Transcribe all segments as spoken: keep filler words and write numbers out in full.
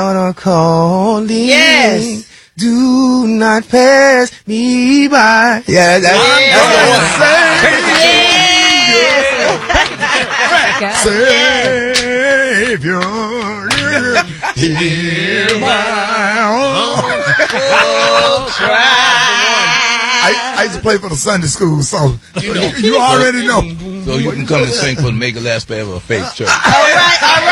are calling. Yes. Do not pass me by. Yeah, that's, Yeah. that's the Savior, hear my Oh, I, I used to play for the Sunday school, so you, know, you already know. So you can come and sing for the Make It Last Forever Faith Church. All right, all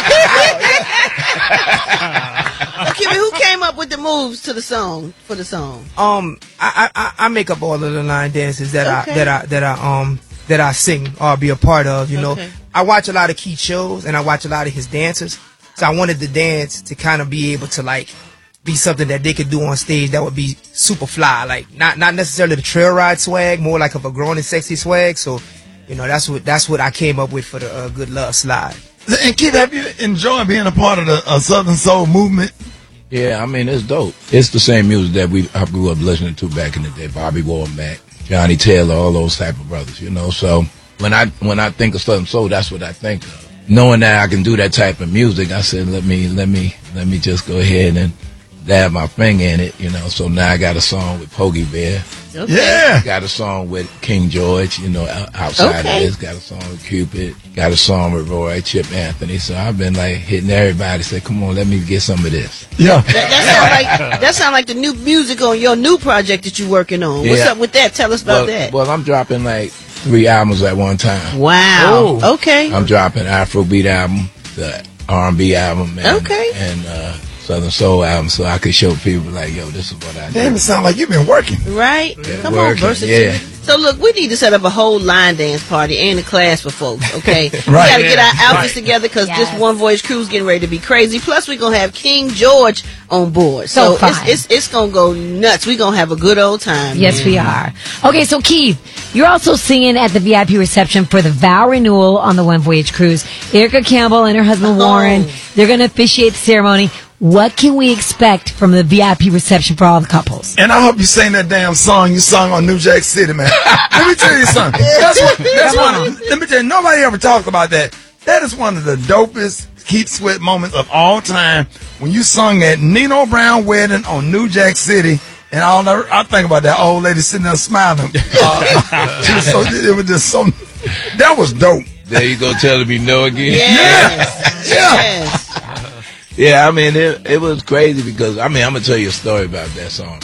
right. Okay, who came up with the moves to the song for the song? Um, I, I I make up all of the line dances that Okay. I that I that I um that I sing or be a part of. You know, Okay. I watch a lot of Keith shows and I watch a lot of his dances, so I wanted the dance to kind of be able to like be something that they could do on stage that would be super fly, like not not necessarily the trail ride swag, more like of a grown and sexy swag. So, you know, that's what that's what I came up with for the uh, Good Love slide. And Keith, have you enjoyed being a part of the uh, Southern Soul movement? Yeah, I mean, it's dope. It's the same music that we I grew up listening to back in the day. Bobby Womack, Johnny Taylor, all those type of brothers, you know. So when I when I think of Southern Soul, that's what I think of. Knowing that I can do that type of music, I said, let me let me let me just go ahead and dab my finger in it, you know. So now I got a song with Pogie Bear. Okay. Yeah. Got a song with King George, you know, o- outside Okay. of this. Got a song with Cupid. Got a song with Roy, Chip Anthony. So I've been like hitting everybody. Say, come on, let me get some of this. Yeah. That, that sound like that sound like the new music on your new project that you're working on. What's Yeah. up with that? Tell us about well, that. well, I'm dropping like three albums at one time. Wow. Okay. I'm dropping Afrobeat album, the R and B album, and, Okay. and uh, Southern Soul album, so I could show people like, yo, this is what I do. Damn, it sound like you've been working. Right? Yeah, Come working, on, versatility. yeah. So look, we need to set up a whole line dance party and a class for folks, okay? We Right. gotta get our outfits together because Yes. this One Voyage cruise getting ready to be crazy. Plus, we're gonna have King George on board. So So, fun. it's, it's it's gonna go nuts. We're gonna have a good old time. Yes, we are. Okay, so Keith, you're also singing at the V I P reception for the vow renewal on the One Voyage cruise. Erica Campbell and her husband Warren, Oh. they're going to officiate the ceremony. What can we expect from the V I P reception for all the couples? And I hope you sang that damn song you sung on New Jack City, man. Let me tell you something. That's what, that's one of, let me tell you, nobody ever talks about that. That is one of the dopest Keith Sweat moments of all time when you sung that Nino Brown wedding on New Jack City. And I'll never, I think about that old lady sitting there smiling. Uh, she was so, it was just so, that was dope. There you go, telling me no again. Yes. Yeah. Yes. Yeah, I mean, it, it was crazy because, I mean, I'm going to tell you a story about that song.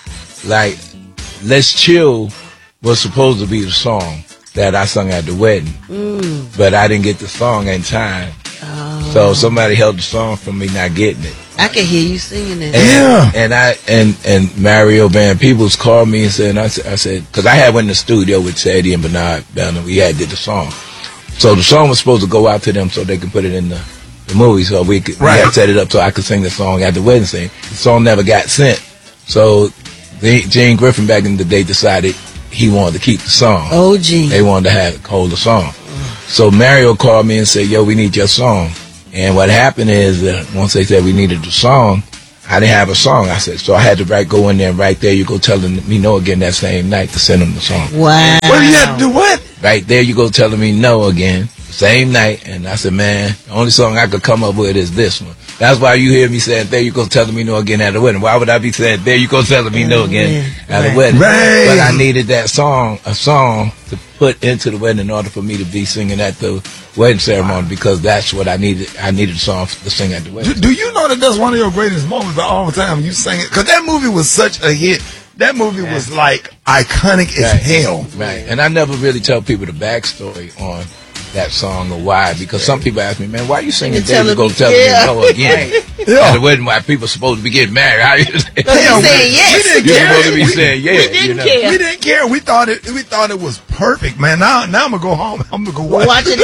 Like, Let's Chill was supposed to be the song that I sung at the wedding, Mm. but I didn't get the song in time. Oh. So somebody held the song from me not getting it. I can hear you singing it. And, Yeah. And I and and Mario Van Peebles called me and said, and I said, I said, because I had went in the studio with Sadie and Bernard Bell, we had did the song. So the song was supposed to go out to them so they could put it in the, the movie. So we could Right. we had set it up so I could sing the song at the wedding scene. The song never got sent. So the, Gene Griffin back in the day decided he wanted to keep the song. O G. They wanted to have hold the song. So Mario called me and said, yo, we need your song. And what happened is that once they said we needed the song, I didn't have a song. I said, so I had to write, go in there and right there you go telling me no again that same night to send them the song. Wow. Well, you had to do what? Right there you go telling me no again, same night. And I said, man, the only song I could come up with is this one. That's why you hear me saying, there you go telling me no again at the wedding. Why would I be saying, there you go telling me no again at the wedding? Right. But I needed that song, a song to put into the wedding in order for me to be singing at the wedding ceremony because that's what I needed. I needed a song to sing at the wedding. Do, do you know that that's one of your greatest moments of all time? You sang it because that movie was such a hit. That movie was like iconic as Right. hell. Right. And I never really tell people the backstory on that song or why, because some people ask me, man, why you singing You There You telling Go me- Tell yeah. Me No Again? Yeah. At the wedding, why people supposed to be getting married? How you But Yeah, you saying yes. we didn't You're care. supposed to be We- saying yeah. we didn't you know? care. We didn't care. We thought it. We thought it was perfect, man. Now, now I'm gonna go home. I'm gonna go watch, Watch it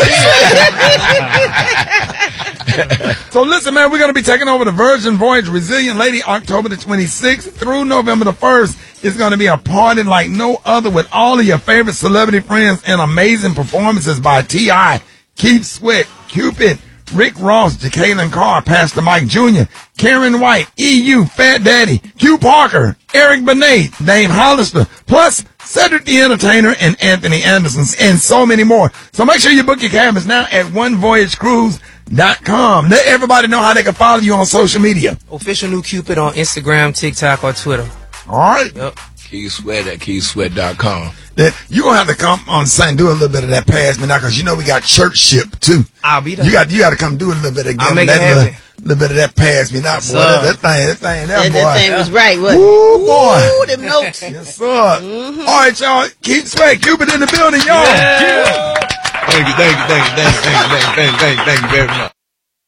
again. So listen, man, we're gonna be taking over the Virgin Voyage Resilient Lady October the twenty-sixth through November the first. It's gonna be a party like no other with all of your favorite celebrity friends and amazing performances by T I, Keith Sweat, Cupid, Rick Ross, Jacqueline Carr, Pastor Mike Junior, Karen White, E U, Fat Daddy, Q Parker, Eric Benet, Dave Hollister, plus Cedric the Entertainer and Anthony Anderson, and so many more. So make sure you book your cabins now at one voyage cruise dot com. Let everybody know how they can follow you on social media. Official New Cupid on Instagram, TikTok, or Twitter. All right. Yep. Keith Sweat at keith sweat dot com. You're going to have to come on site and do a little bit of that pass me now, because you know we got church ship too. I'll be there. You got you got to come do a little bit of I'll make that it little, happen. little bit of that pass me now, boy. That, that thing, that thing, that, That, boy. that thing was right, wasn't it? Ooh, boy. Ooh, them notes. Yes, sir. Mm-hmm. All right, y'all. Keith Sweat, Cupid in the building, y'all. Yeah. Thank you, thank you, thank you, thank you, thank you, thank you, thank you, thank you, thank you very much.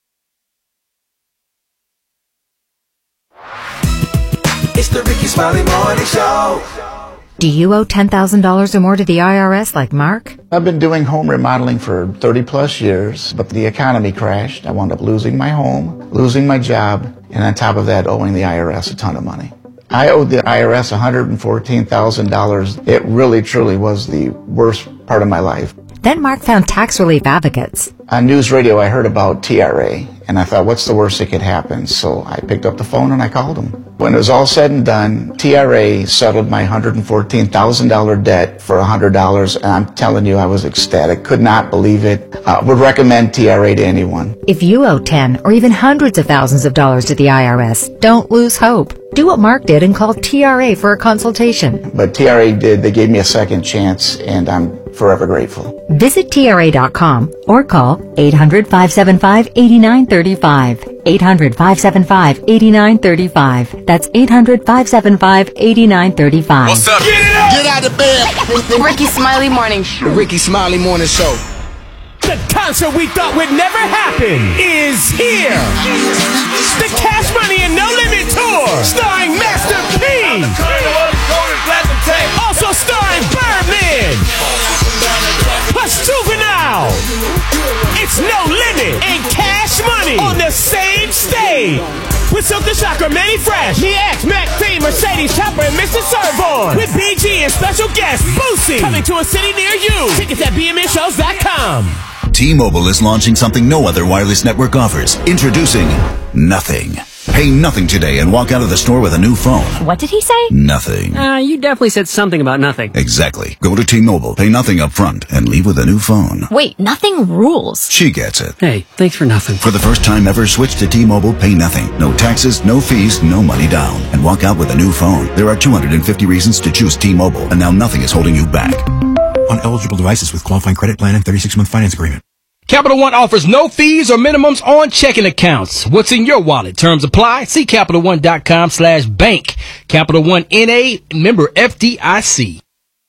It's the Ricky Smiley Morning Show. Do you owe ten thousand dollars or more to the I R S like Mark? I've been doing home remodeling for thirty plus years, but the economy crashed. I wound up losing my home, losing my job, and on top of that, owing the I R S a ton of money. I owed the I R S one hundred fourteen thousand dollars. It really, truly was the worst part of my life. Then Mark found tax relief advocates. On news radio, I heard about T R A, and I thought, what's the worst that could happen? So I picked up the phone and I called them. When it was all said and done, T R A settled my one hundred fourteen thousand dollars debt for one hundred dollars, and I'm telling you, I was ecstatic. Could not believe it. Uh, would recommend T R A to anyone. If you owe ten or even hundreds of thousands of dollars to the I R S, don't lose hope. Do what Mark did and call T R A for a consultation. But T R A did. They gave me a second chance, and I'm forever grateful. Visit T R A dot com or call eight hundred, five seven five, eight nine three five. eight hundred, five seven five, eight nine three five. That's eight hundred, five seven five, eight nine three five. What's up? Get it up! Get out of bed! The Ricky Smiley Morning Show. The Ricky Smiley Morning Show. The concert we thought would never happen is here. The Cash Money and No Limit Tour, starring Master P. Also starring Birdman. Plus Juvenile. It's No Limit and Cash Money on the same stage. With Silk the Shocker, Manny Fresh, T X, Mac T, Mercedes Chopper, and Mister Servon. With B G and special guest Boosie. Coming to a city near you. Tickets at B M S shows dot com. T-Mobile is launching something no other wireless network offers. Introducing Nothing. Pay nothing today and walk out of the store with a new phone. What did he say? Nothing. Uh, you definitely said something about nothing. Exactly. Go to T-Mobile, pay nothing up front, and leave with a new phone. Wait, nothing rules. She gets it. Hey, thanks for nothing. For the first time ever, switch to T-Mobile, pay nothing. No taxes, no fees, no money down. And walk out with a new phone. There are two hundred fifty reasons to choose T-Mobile, and now nothing is holding you back. On eligible devices with qualifying credit plan and thirty-six month finance agreement. Capital One offers no fees or minimums on checking accounts. What's in your wallet? Terms apply. See Capital One dot com slash bank. Capital One N A, member F D I C.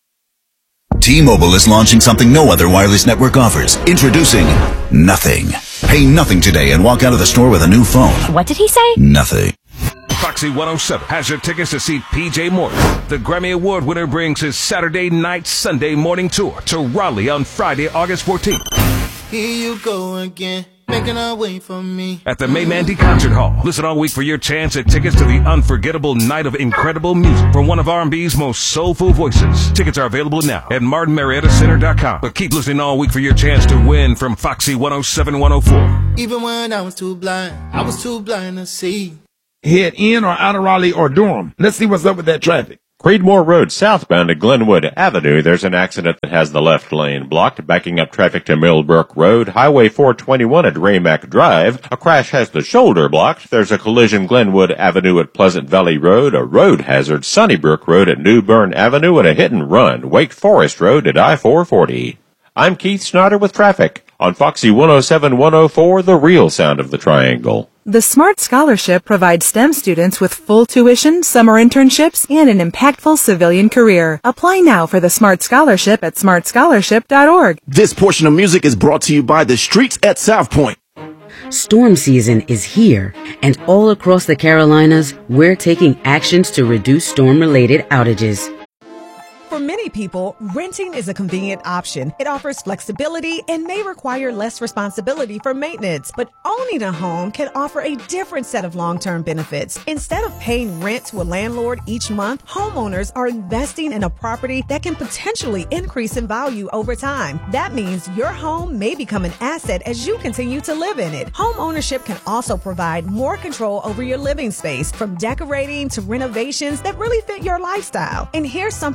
T-Mobile is launching something no other wireless network offers. Introducing Nothing. Pay nothing today and walk out of the store with a new phone. What did he say? Nothing. Foxy one oh seven has your tickets to see P J Morton. The Grammy Award winner brings his Saturday night, Sunday morning tour to Raleigh on Friday, August fourteenth. Here you go again, making a way for me. At the Maymandy Concert Hall. Listen all week for your chance at tickets to the unforgettable night of incredible music from one of R and B's most soulful voices. Tickets are available now at martin marietta center dot com. But keep listening all week for your chance to win from Foxy one oh seven one oh four. Even when I was too blind, I was too blind to see. Head in or out of Raleigh or Durham. Let's see what's up with that traffic. Creedmoor Road southbound at Glenwood Avenue. There's an accident that has the left lane blocked, backing up traffic to Millbrook Road. Highway four twenty-one at Raymack Drive. A crash has the shoulder blocked. There's a collision Glenwood Avenue at Pleasant Valley Road. A road hazard Sunnybrook Road at New Bern Avenue, and a hit and run Wake Forest Road at I four forty. I'm Keith Snyder with traffic on Foxy one oh seven one oh four, the real sound of the Triangle. The SMART Scholarship provides STEM students with full tuition, summer internships, and an impactful civilian career. Apply now for the SMART Scholarship at smart scholarship dot org. This portion of music is brought to you by the Streets at South Point. Storm season is here, and all across the Carolinas, we're taking actions to reduce storm-related outages. For many people, renting is a convenient option. It offers flexibility and may require less responsibility for maintenance. But owning a home can offer a different set of long-term benefits. Instead of paying rent to a landlord each month, homeowners are investing in a property that can potentially increase in value over time. That means your home may become an asset as you continue to live in it. Home ownership can also provide more control over your living space, from decorating to renovations that really fit your lifestyle. And here's something that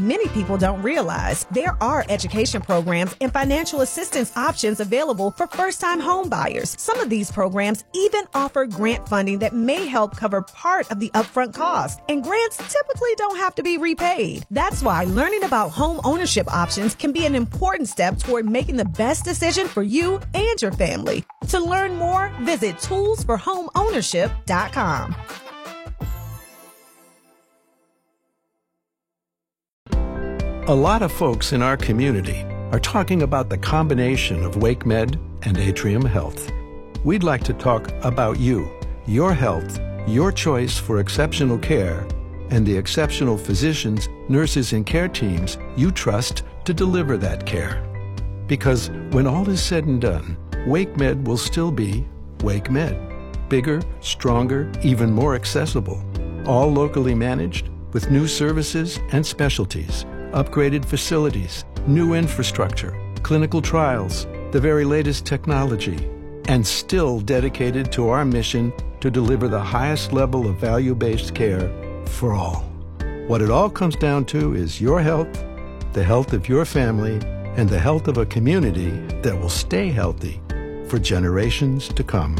many people don't realize. There are education programs and financial assistance options available for first-time home buyers. Some of these programs even offer grant funding that may help cover part of the upfront cost, and grants typically don't have to be repaid. That's why learning about home ownership options can be an important step toward making the best decision for you and your family. To learn more, visit tools for home ownership dot com. A lot of folks in our community are talking about the combination of WakeMed and Atrium Health. We'd like to talk about you, your health, your choice for exceptional care, and the exceptional physicians, nurses, and care teams you trust to deliver that care. Because when all is said and done, WakeMed will still be WakeMed. Bigger, stronger, even more accessible. All locally managed with new services and specialties, upgraded facilities, new infrastructure, clinical trials, the very latest technology, and still dedicated to our mission to deliver the highest level of value-based care for all. What it all comes down to is your health, the health of your family, and the health of a community that will stay healthy for generations to come.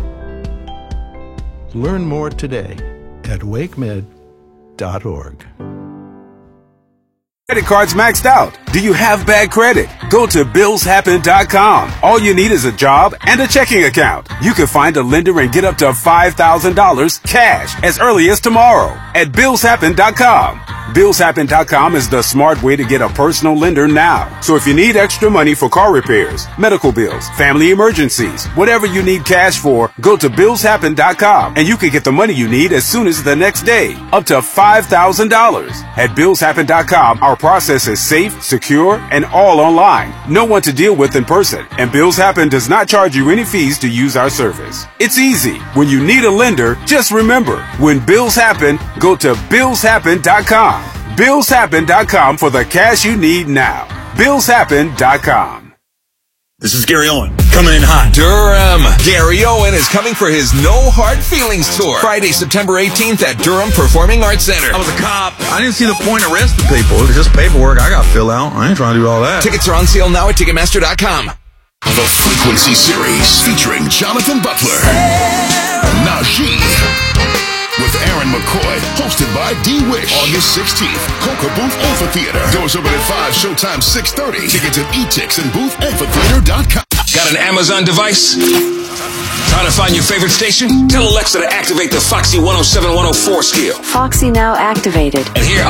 Learn more today at wake med dot org. Credit cards maxed out. Do you have bad credit? Go to bills happen dot com. All you need is a job and a checking account. You can find a lender and get up to five thousand dollars cash as early as tomorrow at bills happen dot com. bills happen dot com is the smart way to get a personal lender now. So if you need extra money for car repairs, medical bills, family emergencies, whatever you need cash for, go to bills happen dot com and you can get the money you need as soon as the next day, up to five thousand dollars. At bills happen dot com, our process is safe, secure, and all online. No one to deal with in person, and Bills Happen does not charge you any fees to use our service. It's easy. When you need a lender, just remember, when bills happen, go to bills happen dot com. bills happen dot com for the cash you need now. bills happen dot com. This is Gary Owen, coming in hot. Durham. Gary Owen is coming for his No Hard Feelings tour. Friday, September eighteenth at Durham Performing Arts Center. I was a cop. I didn't see the point of arresting people. It was just paperwork I got to fill out. I ain't trying to do all that. Tickets are on sale now at ticketmaster dot com. The Frequency Series featuring Jonathan Butler. Najee. With Aaron McCoy, hosted by D-Wish. August sixteenth, Coca Booth Amphitheater. Doors open at five, showtime six thirty. Tickets at e tix and booth amphitheater dot com. Got an Amazon device? Trying to find your favorite station? Tell Alexa to activate the Foxy one oh seven one oh four skill. Foxy now activated. And here